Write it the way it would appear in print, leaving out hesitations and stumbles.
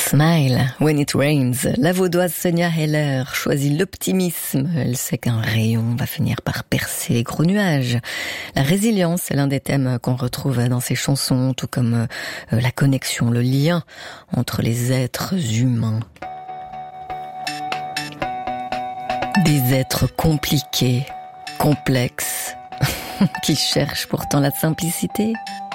Smile when it rains. La vaudoise Sonia Heller choisit l'optimisme. Elle sait qu'un rayon va finir par percer les gros nuages. La résilience est l'un des thèmes qu'on retrouve dans ses chansons, tout comme la connexion, le lien entre les êtres humains. Des êtres compliqués, complexes, qui cherchent pourtant la simplicité.